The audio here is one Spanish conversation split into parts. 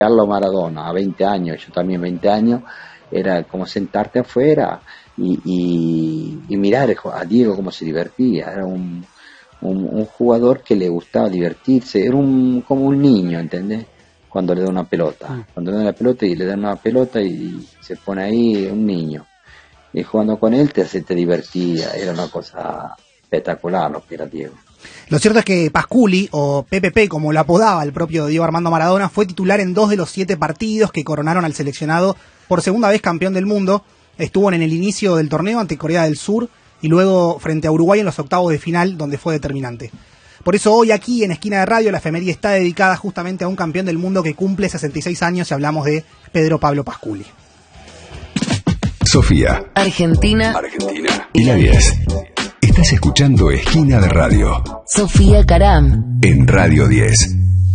Carlos Maradona a 20 años, yo también 20 años, era como sentarte afuera y mirar a Diego cómo se divertía. Era un jugador que le gustaba divertirse, era como un niño, ¿entendés? Cuando le da una pelota, cuando le da una pelota y le dan una pelota y se pone ahí un niño. Y jugando con él te divertía, era una cosa espectacular lo que era Diego. Lo cierto es que Pasculi, o PPP como lo apodaba el propio Diego Armando Maradona, fue titular en 2 de los 7 partidos que coronaron al seleccionado por segunda vez campeón del mundo. Estuvo en el inicio del torneo ante Corea del Sur y luego frente a Uruguay en los octavos de final, donde fue determinante. Por eso hoy aquí en Esquina de Radio la efeméride está dedicada justamente a un campeón del mundo que cumple 66 años y hablamos de Pedro Pablo Pasculi. Sofía, Argentina y la 10. Estás escuchando Esquina de Radio. Sofía Caram En Radio 10.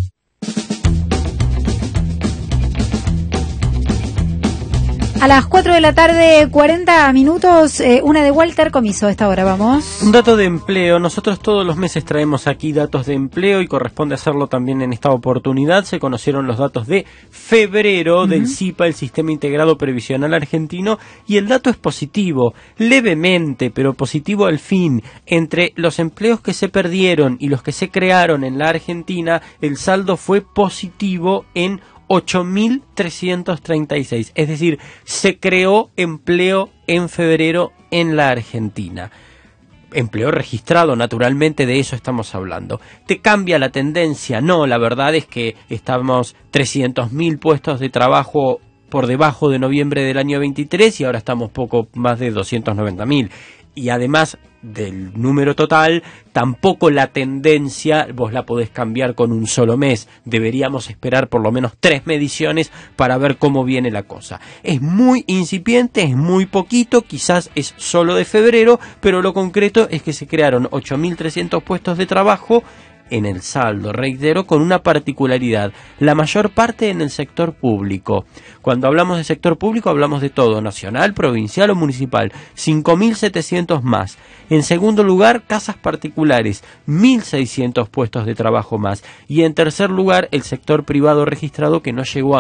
A las 4 de la tarde, 40 minutos, una de Walter Comiso. A esta hora vamos. Un dato de empleo. Nosotros todos los meses traemos aquí datos de empleo y corresponde hacerlo también en esta oportunidad. Se conocieron los datos de febrero del SIPA, el Sistema Integrado Previsional Argentino, y el dato es positivo, levemente, pero positivo al fin. Entre los empleos que se perdieron y los que se crearon en la Argentina, el saldo fue positivo en 8.336, es decir, se creó empleo en febrero en la Argentina. Empleo registrado, naturalmente, de eso estamos hablando. ¿Te cambia la tendencia? No, la verdad es que estamos 300.000 puestos de trabajo por debajo de noviembre del año 23 y ahora estamos poco más de 290.000. Y además del número total, tampoco la tendencia vos la podés cambiar con un solo mes. Deberíamos esperar por lo menos 3 mediciones para ver cómo viene la cosa. Es muy incipiente, es muy poquito, quizás es solo de febrero, pero lo concreto es que se crearon 8.300 puestos de trabajo en el saldo, reitero, con una particularidad, la mayor parte en el sector público. Cuando hablamos de sector público hablamos de todo, nacional, provincial o municipal, 5.700 más. En segundo lugar, casas particulares, 1.600 puestos de trabajo más. Y en tercer lugar, el sector privado registrado, que no llegó a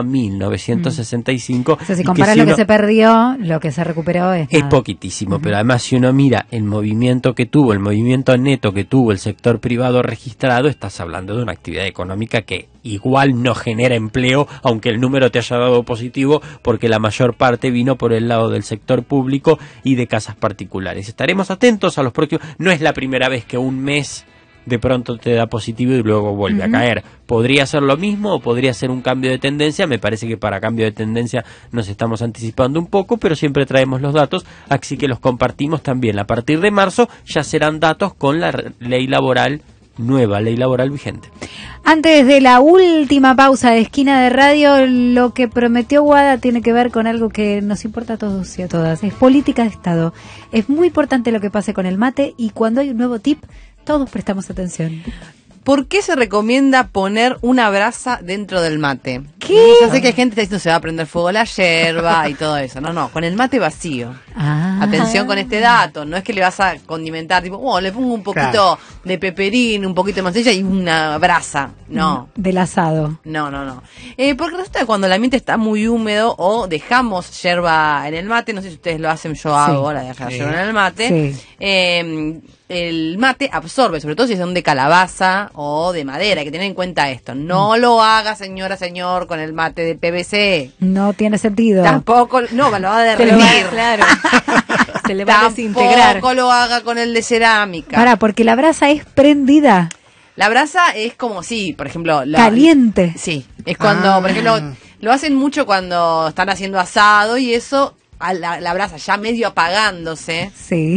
1.965. O sea, si comparas lo que se perdió, lo que se recuperó es poquitísimo, pero además si uno mira el movimiento que tuvo, el movimiento neto que tuvo el sector privado registrado, estás hablando de una actividad económica que igual no genera empleo, aunque el número te haya dado positivo, porque la mayor parte vino por el lado del sector público y de casas particulares. Estaremos atentos a los próximos. No es la primera vez que un mes de pronto te da positivo y luego vuelve a caer. Podría ser lo mismo o podría ser un cambio de tendencia. Me parece que para cambio de tendencia nos estamos anticipando un poco, pero siempre traemos los datos, así que los compartimos también. A partir de marzo ya serán datos con la ley laboral nueva, ley laboral vigente. Antes de la última pausa de Esquina de Radio, lo que prometió Guada tiene que ver con algo que nos importa a todos y a todas. Es política de Estado. Es muy importante lo que pase con el mate y cuando hay un nuevo tip, todos prestamos atención. ¿Por qué se recomienda poner una brasa dentro del mate? ¿Qué? Yo sé que hay gente que está diciendo se va a prender fuego la yerba y todo eso. No, con el mate vacío. Atención con este dato. No es que le vas a condimentar, tipo, le pongo un poquito de peperín, un poquito de manzanilla y una brasa. No. Del asado. No. Porque resulta que cuando el ambiente está muy húmedo o dejamos yerba en el mate, no sé si ustedes lo hacen, yo hago la dejar yerba en el mate. Sí. El mate absorbe, sobre todo si son de calabaza o de madera. Hay que tener en cuenta esto. No lo haga, señora, señor, con el mate de PVC. No tiene sentido. Tampoco, lo va a derretir. Claro. Se le va a desintegrar. Tampoco lo haga con el de cerámica. Porque la brasa es prendida. La brasa es como por ejemplo... caliente. Sí, es cuando, por ejemplo, lo hacen mucho cuando están haciendo asado y eso... La brasa ya medio apagándose,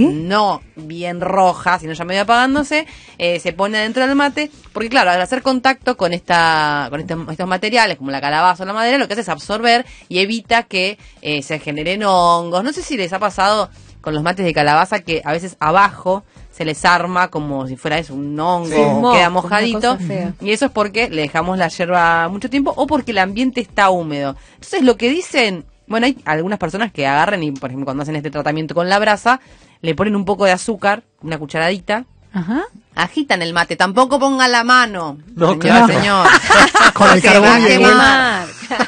no bien roja, sino ya medio apagándose, se pone dentro del mate, porque claro, al hacer contacto con estos materiales, como la calabaza o la madera, lo que hace es absorber y evita que se generen hongos. No sé si les ha pasado con los mates de calabaza que a veces abajo se les arma como si fuera eso, un hongo, queda mojadito, y eso es porque le dejamos la yerba mucho tiempo o porque el ambiente está húmedo. Entonces lo que dicen... Bueno, hay algunas personas que agarran y, por ejemplo, cuando hacen este tratamiento con la brasa, le ponen un poco de azúcar, una cucharadita, agitan el mate, tampoco pongan la mano, no, señor. Con el Se va carbón a y el quemar.